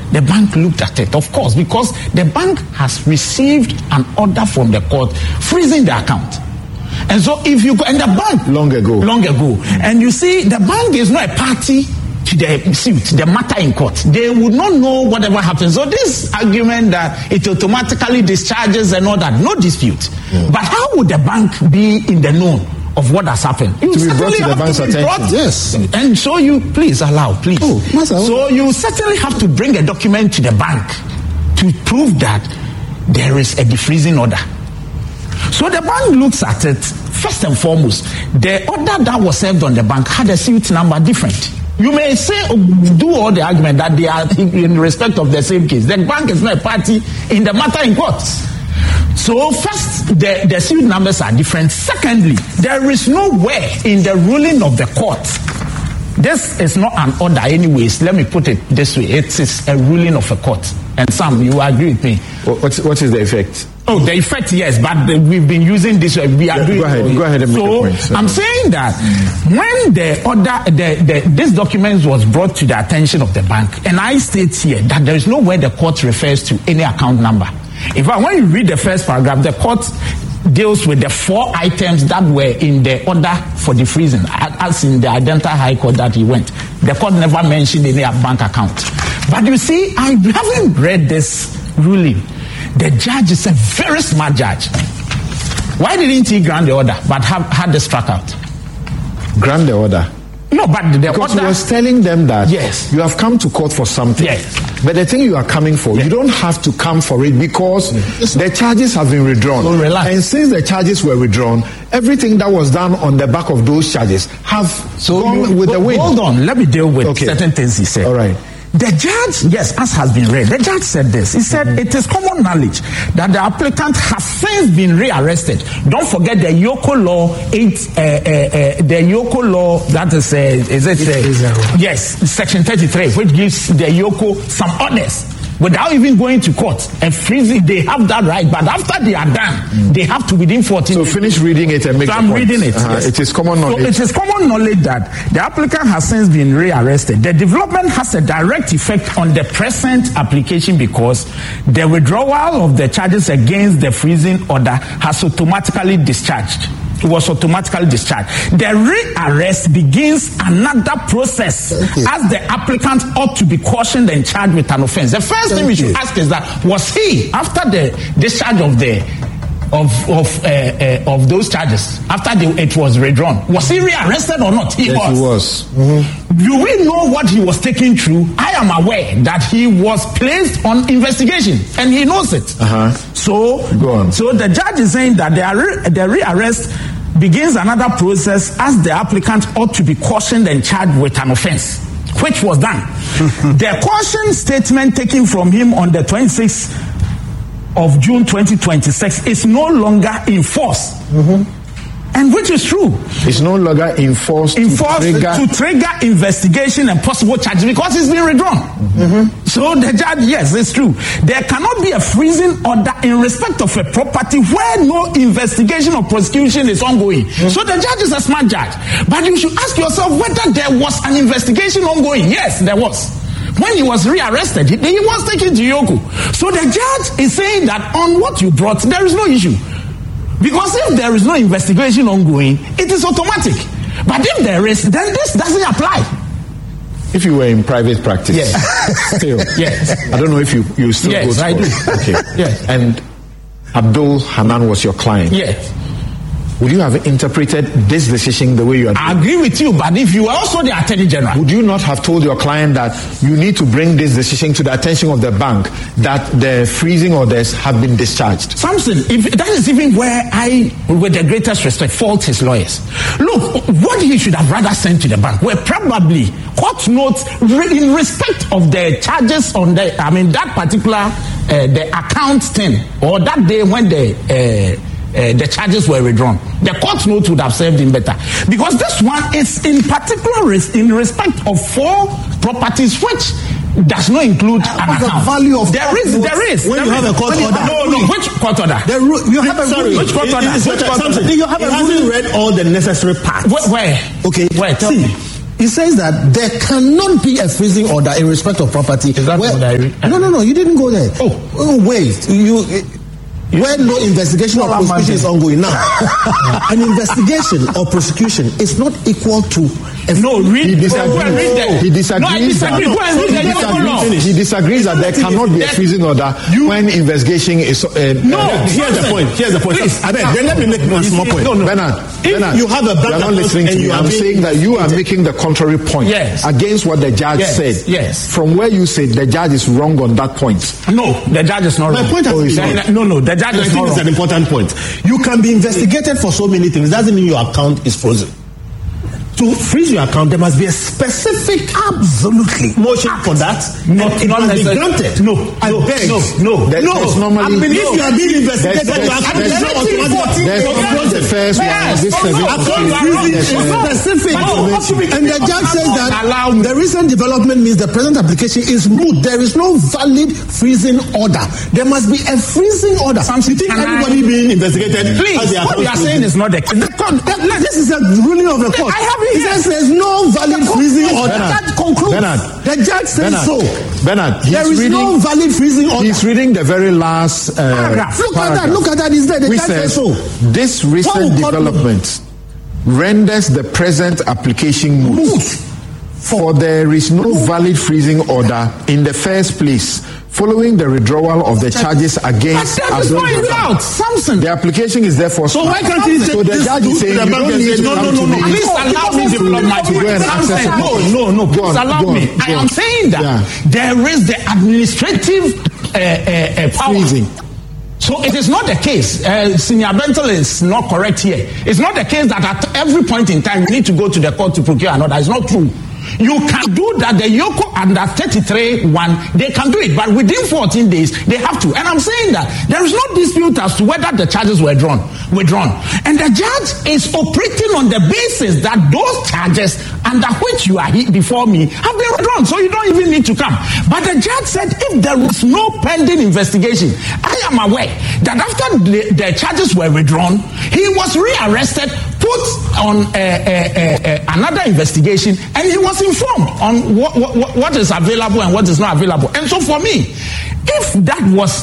The bank looked at it, of course, because the bank has received an order from the court freezing the account. And so if you go, and the bank long ago, and you see the bank is not a party to the suit, the matter in court. They would not know whatever happens. So this argument that it automatically discharges and all that, no dispute. But how would the bank be in the know of what has happened? You to be brought to the bank's attention. Yes. And so you, please. So you certainly have to bring a document to the bank to prove that there is a defreezing order. So the bank looks at it. First and foremost, the order that was served on the bank had a suit number different. You may say, do all the argument that they are in respect of the same case. The bank is not a party in the matter in court. So first, the suit numbers are different. Secondly, there is nowhere in the ruling of the court. This is not an order anyways. Let me put it this way. It is a ruling of a court. And Sam, you agree with me? What is the effect? Oh, the effect, yes, but we've been using this. We are doing. Go ahead and make a point. So I'm saying that when the order, this document was brought to the attention of the bank, and I state here that there is no way the court refers to any account number. In fact, when you read the first paragraph, the court deals with the 4 items that were in the order for the freezing, as in the Identity High Court that he went. The court never mentioned any bank account. But you see, I haven't read this ruling. The judge is a very smart judge. Why didn't he grant the order but had this struck out? Grant the order? No, but the because order... he was telling them that yes, you have come to court for something. Yes. But the thing you are coming for, you don't have to come for it because the charges have been withdrawn. So relax. And since the charges were withdrawn, everything that was done on the back of those charges have gone with the wind. Hold on, let me deal with certain things he said. All right. The judge, yes, as has been read, the judge said this. He said it is common knowledge that the applicant has since been rearrested. Don't forget the Yoko law, the Yoko law, that is it? Yes, section 33, which gives the Yoko some orders. Without even going to court and freezing, they have that right. But after they are done, they have to within 14 days. So finish reading it and make the point. I'm reading it. Yes. It is common knowledge. So it is common knowledge that the applicant has since been rearrested. The development has a direct effect on the present application because the withdrawal of the charges against the freezing order has automatically discharged. It was automatically discharged. The rearrest begins another process as the applicant ought to be cautioned and charged with an offense. The first thing we should ask is that was he, after the discharge of those charges, after it was withdrawn, was he rearrested or not? He was. Mm-hmm. Do we know what he was taken through? I am aware that he was placed on investigation and he knows it. So the judge is saying that the rearrest begins another process as the applicant ought to be cautioned and charged with an offense, which was done. The caution statement taken from him on the 26th of June 2026 is no longer in force. And which is true. It's no longer in force to trigger investigation and possible charges because it's been withdrawn. So the judge, yes, it's true. There cannot be a freezing order in respect of a property where no investigation or prosecution is ongoing. So the judge is a smart judge. But you should ask yourself whether there was an investigation ongoing. Yes, there was. When he was rearrested, he was taken to Yoko. So the judge is saying that on what you brought, there is no issue. Because if there is no investigation ongoing, it is automatic. But if there is, then this doesn't apply. If you were in private practice, still, I don't know if you still go to I do. Okay. And Abdul Hanan was your client. Yes. Would you have interpreted this decision the way you are doing? I agree with you, but if you were also the Attorney General, would you not have told your client that you need to bring this decision to the attention of the bank, that the freezing orders have been discharged? Samson, if that is even where I, with the greatest respect, fault his lawyers. Look, what he should have rather sent to the bank were probably court notes in respect of the charges on that particular the account thing, or that day when the charges were withdrawn. The court note would have served him better. Because this one is in particular in respect of 4 properties which does not include an account. The value of there is. When you have a court order. No, which court order? You have a ruling. Which court order? You have a ruling. Read all the necessary parts. Where? Okay. Where? Tell me. It says that there cannot be a freezing order in respect of property. Is that what I read? No, you didn't go there. Oh wait, where no investigation or prosecution is ongoing now. An investigation or prosecution is not equal to He disagrees that there cannot be a freezing order when investigation is. Here's the point. Please, then let me make one small point. Bernard, you have a you are not listening to me. I'm saying that you are making the contrary point against what the judge said. Yes. From where you said the judge is wrong on that point. No, the judge is not wrong. My point is the judge is not wrong. It's an important point. You can be investigated for so many things. Doesn't mean your account is frozen. To freeze your account, there must be a specific motion for that. Not necessarily granted. No. I beg. No. If you are being investigated, your account is not automatically. The first one. This specific. And the judge says that the recent development means the present application is moot. There is no valid freezing order. There must be a freezing order. You think anybody being investigated? Please, what you are saying is not the case. This is a ruling of the court. He says there's no valid freezing order. That concludes. The judge says so. Bernard, there is no valid freezing order. He's reading the very last paragraph. Look at that. He's there. The judge says so. This recent development renders the present application moot. For there is no valid freezing order in the first place following the withdrawal of the charges against Samson. The application is therefore so why can't he say the judge is saying you don't need to come to me. Please allow me to develop my point. No. Please allow me. I am saying that there is the administrative power. Freezing. So it is not the case. Senior Bentel is not correct here. It's not the case that at every point in time you need to go to the court to procure an order. It's not true. You can do that. The Yoko under 33-1, they can do it, but within 14 days they have to. And I'm saying that there is no dispute as to whether the charges were withdrawn. And the judge is operating on the basis that those charges under which you are before me have been withdrawn, so you don't even need to come. But the judge said if there is no pending investigation, I am aware that after the charges were withdrawn, he was rearrested, put on another investigation, and he was informed on what is available and what is not available. And so for me, if that was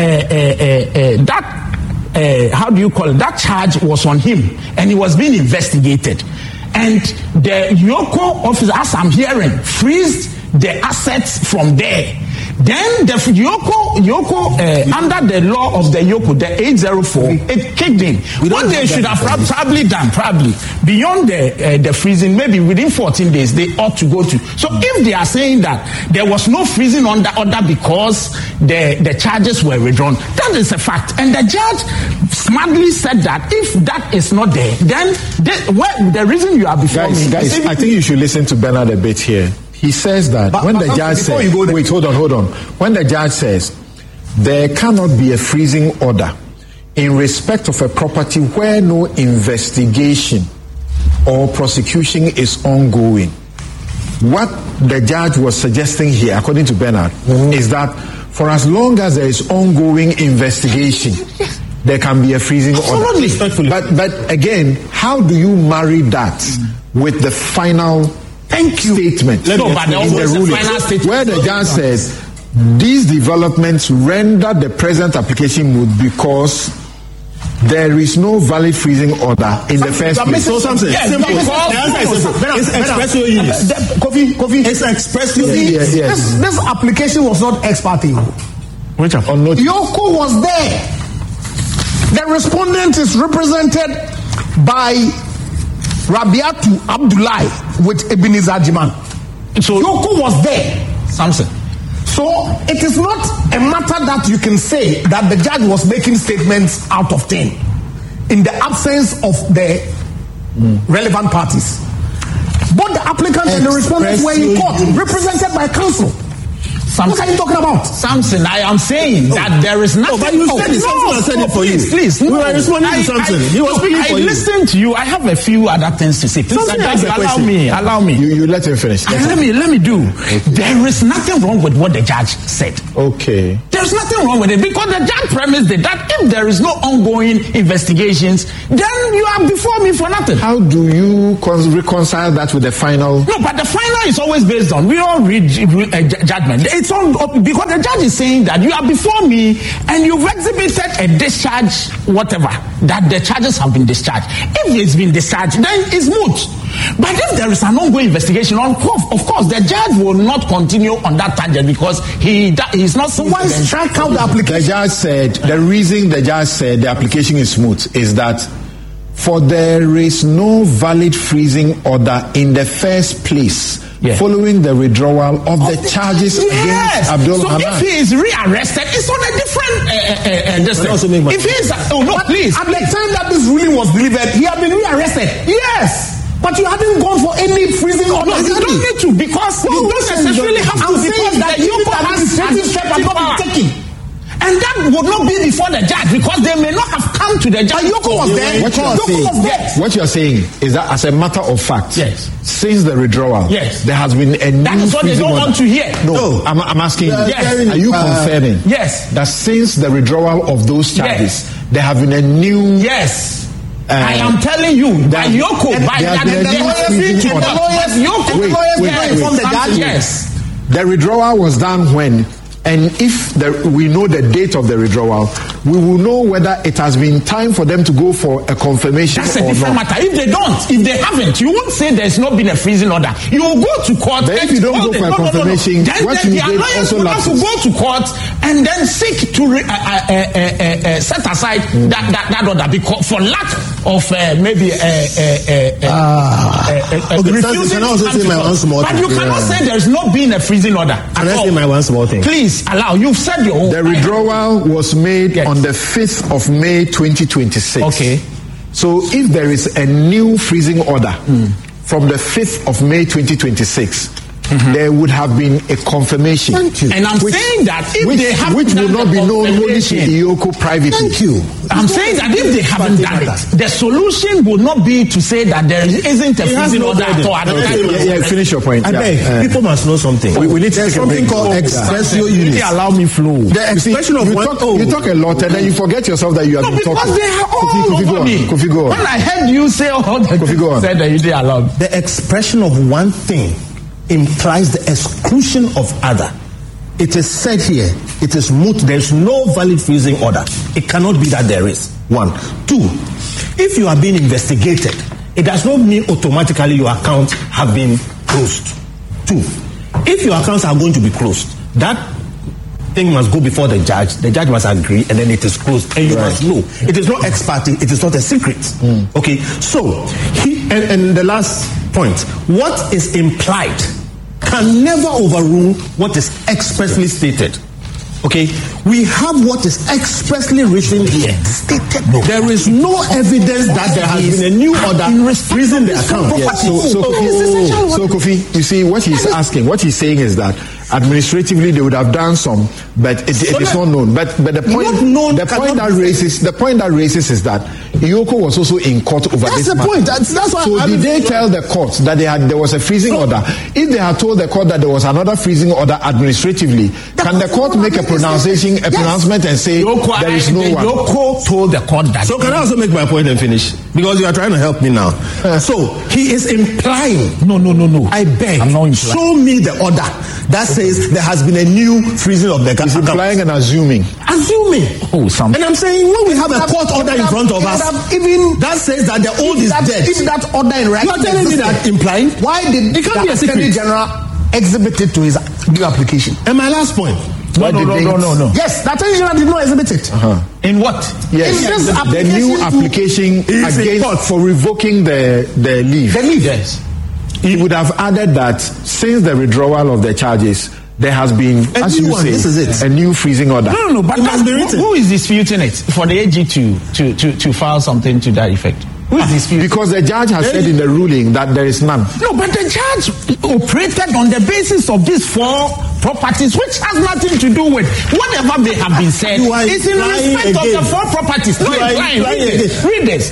that charge was on him and he was being investigated, and the Yoko officer, as I'm hearing, freezed the assets from there, then the Yoko under the law of the Yoko, the 804, it kicked in. What they should have probably done, beyond the freezing, maybe within 14 days, they ought to go to. So if they are saying that there was no freezing order because the charges were withdrawn, that is a fact. And the judge smartly said that if that is not there, then the reason you are before me. Guys, I think you should listen to Bernard a bit here. He says that when the judge says, wait, hold on. When the judge says there cannot be a freezing order in respect of a property where no investigation or prosecution is ongoing, what the judge was suggesting here, according to Bernard, is that for as long as there is ongoing investigation, there can be a freezing order. But again, how do you marry that with the final statement in the ruling, where the judge says these developments render the present application moot because there is no valid freezing order in the first place? So something simple. It's express units. It's express units. This application was not ex parte. Which on notice? Yoko was there. The respondent is represented by Rabiatu Abdullahi with Ebenezer Jiman. So Yoko was there. Samson. So it is not a matter that you can say that the judge was making statements out of 10 in the absence of the relevant parties. Both the applicant and the respondent were in court, represented by counsel. What are you talking about? Samson, I am saying that there is nothing. But you said it. Samson said it for you. Please. We were responding to Samson. He was speaking for you. I listened to you. I have a few other things to say. Please, allow me. You let him finish. Let me do. Okay. There is nothing wrong with what the judge said. Okay. There's nothing wrong with it because the judge premised it that if there is no ongoing investigations, then you are before me for nothing. How do you reconcile that with the final? No, but the final is always based on, we all read judgment. It's on because the judge is saying that you are before me and you've exhibited a discharge, whatever, that the charges have been discharged. If it's been discharged, then it's moot. But if there is an ongoing investigation, of course, the judge will not continue on that tangent because he's not. So why strike out the application? The reason the judge said the application is moot is that for there is no valid freezing order in the first place following the withdrawal of the charges against Abdul Hanan. So if he is rearrested, it's on a different if he is, please. At the time that this ruling was delivered, he had been rearrested. Yes. But you haven't gone for any freezing order. No, you don't need to because you don't necessarily have to because the Yoko has administrative taken. And that would not be before the judge because they may not have come to the judge. Yoko was there. What you are saying is that as a matter of fact, since the withdrawal, there has been a new. That is what they don't want to hear. No, I'm asking you. Are you confirming? Yes. That since the withdrawal of those charges, there have been a new. Yes. I am telling you that Yoko, the withdrawal was done when, and if we know the date of the withdrawal, we will know whether it has been time for them to go for a confirmation. That's a different matter. If they haven't, you won't say there's not been a freezing order. You will go to court. But if you don't go for a confirmation, what you did also have to go to court and then seek to set aside that order because for lack of maybe refusing. But you cannot say there's not been a freezing order. Can I say my one small thing? Please allow. You've said your own. The withdrawal was made on the 5th of May 2026. Okay. So if there is a new freezing order from the 5th of May 2026, there would have been a confirmation. Thank you. And I'm saying that if they haven't which will not be known only to Iyoko privately. Thank you. I'm saying that if they haven't done it, the solution would not be to say that there isn't a freezing order at all. Finish your point. I beg, people must know something. We need to take something called expressio unius. Allow me flow. The expression of you talk a lot and then you forget yourself that you have been talking. Because they are all over me. Kofi, go on. When I heard you say all the things said that you didn't allow. The expression of one thing implies the exclusion of other. It is said here, it is moot, there is no valid freezing order. It cannot be that there is. 1. 2, if you are being investigated, it does not mean automatically your accounts have been closed. 2, if your accounts are going to be closed, that thing must go before the judge must agree, and then it is closed. And you must know. It is not ex parte, it is not a secret. Okay, so, and the last point, what is implied can never overrule what is expressly stated. Okay, we have what is expressly written here. Stated. No. There is no evidence that there has been a new order freezing the account. Yes. So Kofi, you see what he's asking, what he's saying is that administratively they would have done some, but it is not known. But the point that raises is that Iyoko was also in court over this matter. That's why. So did they tell the court that there was a freezing order? If they had told the court that there was another freezing order administratively, can the court make a pronouncement and say there is no one? Iyoko told the court that. So can I also make my point and finish? Because you are trying to help me now. So he is implying. No. I beg. I'm not implying. Show me the order that says there has been a new freezing of the account. He's implying and assuming. And I'm saying when we have a court order in front of us, even that says that the old is dead. If that order in writing, you are telling me that implying? Why did the Attorney General exhibit it to his new application? And my last point. No. Yes, the Attorney General did not exhibit it. In what? Yes, the new application for revoking the leave. The leave, yes. He would have added that since the withdrawal of the charges, there has been, as you say, a new freezing order. No, but who is disputing it for the AG to file something to that effect? Who is disputing? Because the judge has said in the ruling that there is none. No, but the judge operated on the basis of these four properties, which has nothing to do with whatever they have been said. It's in respect of the 4 properties. Read this.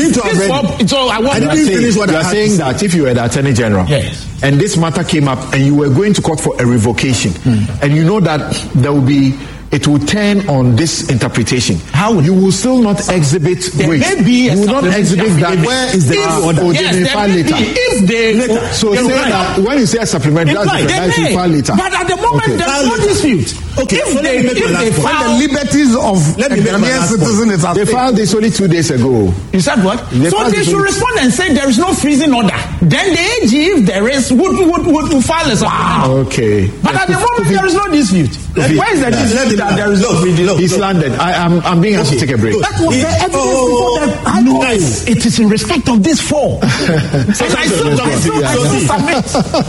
So I want to finish what you are saying, that if you were the Attorney General, and this matter came up, and you were going to court for a revocation, and you know that it will turn on this interpretation. How you will still not exhibit? You will not exhibit that. Where is the order? Later. If they so say that when you say a supplementary, that's you file later. But at the moment, there's no dispute. Okay, if they file the liberties of Ghanaian citizens, they filed this only 2 days ago. You said what? So they should respond and say there is no freezing order. Then the AG, if there is, would file a supplementary. Okay. But at the moment, there is no dispute. Where is the dispute that there is no freezing? He's landed. I'm being asked to take a break. That was the evidence before that. No, it is in respect of this 4. And I still submit.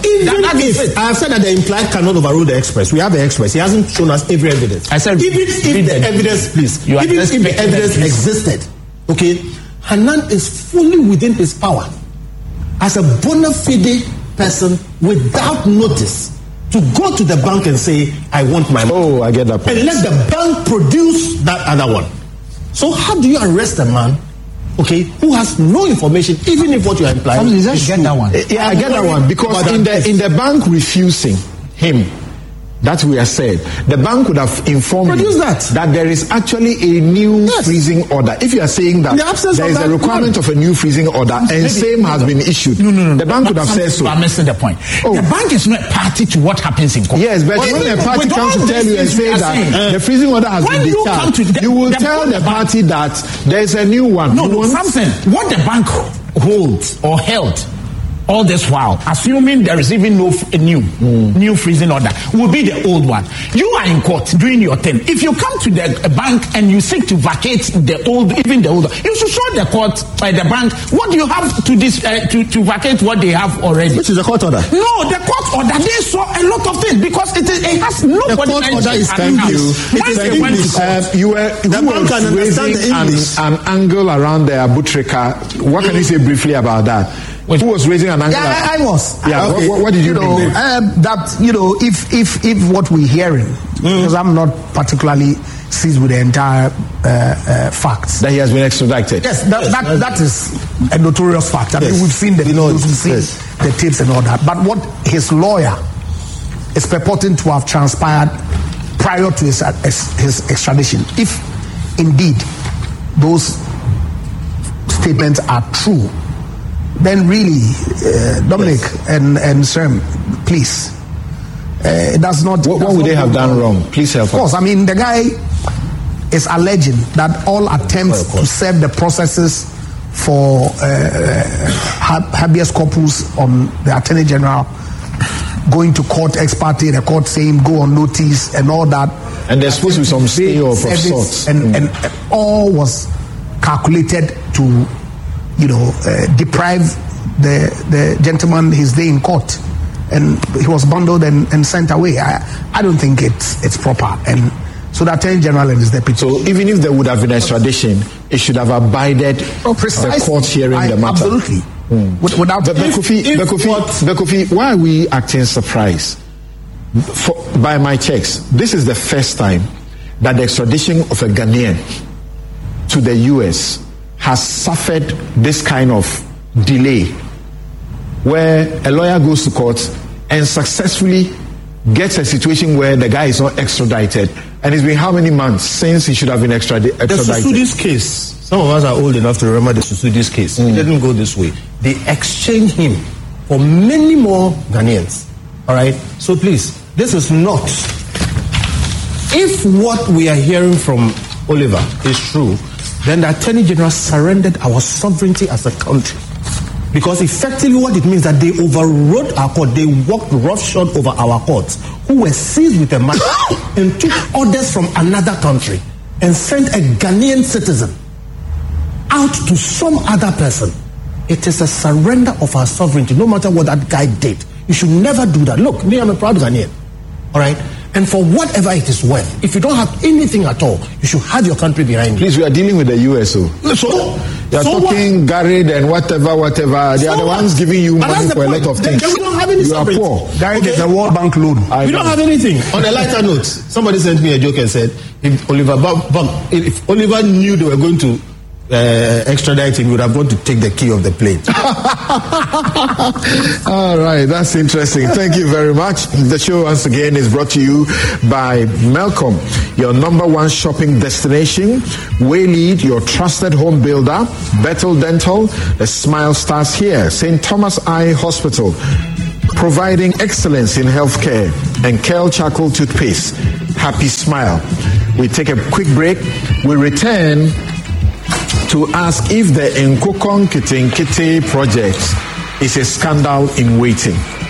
I have said that the implied cannot overrule the express. We have the express. He hasn't shown us every evidence. I said, even if the evidence, please, even if the evidence existed, okay, Hanan is fully within his power as a bona fide person without notice to go to the bank and say, I want my money. Oh, I get that point. And let the bank produce that other one. So how do you arrest a man, okay, who has no information, even if what you are implying is get that one? Yeah, I get that one, because in the bank refusing him, that we have said, the bank would have informed you that there is actually a new freezing order. If you are saying that there is a requirement of a new freezing order and same has been issued, the bank would have said so. I'm missing the point. The bank is not party to what happens in court. Yes, but when a party comes to tell you and say that the freezing order has been discharged, you will tell the party that there is a new one. No, something. What the bank holds or held all this while, assuming there is even no new freezing order, will be the old one. You are in court doing your thing. If you come to the bank and you seek to vacate the old, even the older, you should show the court, the bank, what you have to vacate what they have already. Which is the court order? No, the court order. They saw a lot of things because it has nobody. The court order is thank you. You were raising an angle around the Abutrika. What can you say briefly about that? Who was raising an angle? Yeah, I was. Yeah, okay. What did you know? That if what we're hearing, because I'm not particularly seized with the entire facts, that he has been extradited. Yes, that is a notorious fact. I mean, we've seen the the tapes and all that. But what his lawyer is purporting to have transpired prior to his extradition, if indeed those statements are true, then really, Dominic and Sam, please, it does not. What would they have done wrong? Please help us. Of course, I mean, the guy is alleging that all attempts to serve the processes for habeas corpus on the Attorney General, going to court ex parte, the court saying go on notice and all that. And there's supposed to be some stay of sorts. And all was calculated to, deprive the gentleman his day in court, and he was bundled and sent away. I don't think it's proper, and so the Attorney General and his deputy. So even if there would have been extradition, it should have abided the court hearing the matter. Absolutely. Without Bekofi, why are we acting surprised? By my checks, this is the first time that the extradition of a Ghanaian to the US has suffered this kind of delay, where a lawyer goes to court and successfully gets a situation where the guy is not extradited, and it's been how many months since he should have been extradited? The Susudis case, some of us are old enough to remember the Susudis case. It didn't go this way. They exchanged him for many more Ghanaians. All right, so please, this is not, if what we are hearing from Oliver is true, then the Attorney General surrendered our sovereignty as a country. Because effectively what it means that they overrode our court, they walked roughshod over our courts, who were seized with a matter and took orders from another country and sent a Ghanaian citizen out to some other person. It is a surrender of our sovereignty, no matter what that guy did. You should never do that. Look, me, I'm a proud Ghanaian. All right? And for whatever it is worth, if you don't have anything at all, you should have your country behind you. Please, we are dealing with the US. So You're talking Garrett and whatever. They are the ones giving you money for a lot of things. We don't have any you are poor. Garrett is a World Bank loan. We don't have anything. On a lighter note, somebody sent me a joke and said, if Oliver knew they were going to extradite him, he would have gone to take the key of the plane. All right, that's interesting. Thank you very much. The show once again is brought to you by Melcom, your number one shopping destination. Waylead, your trusted home builder. Bethel Dental, the smile starts here. St. Thomas Eye Hospital, providing excellence in healthcare. And Kel Charcoal Toothpaste, happy smile. We take a quick break. We return to ask if the Nkokon Kitinkiti project is a scandal in waiting.